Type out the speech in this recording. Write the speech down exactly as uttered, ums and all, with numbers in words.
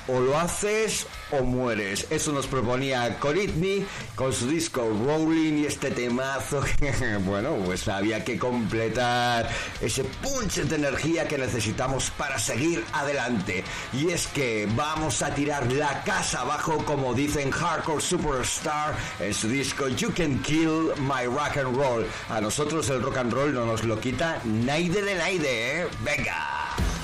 o lo haces o mueres. Eso nos proponía Coritney con su disco Rolling y este temazo que, bueno, pues había que completar ese punch de energía que necesitamos para seguir adelante. Y es que vamos a tirar la casa abajo, como dicen Hardcore Superstar en su disco You Can Kill My Rock and Roll. A nosotros el rock and roll no nos lo quita nadie de nadie, ¿eh? ¡Venga!